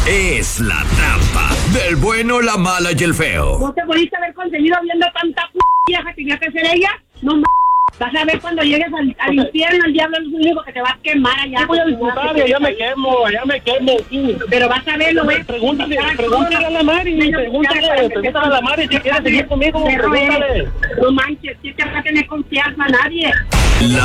es La Trampa, del bueno, la mala y el feo. ¿No te pudiste haber conseguido viendo tanta vieja? ¿Tenía que ser ella? No, vas a ver cuando llegues al infierno, el diablo es el único que te va a quemar allá. Yo voy a disfrutar, allá me quemo. Sí. Pero vas a ver, lo ves. Pregúntale a la Mari, pregúntale a la Mari si quiere seguir conmigo, pregúntale. No manches, si te va a tener confianza a nadie.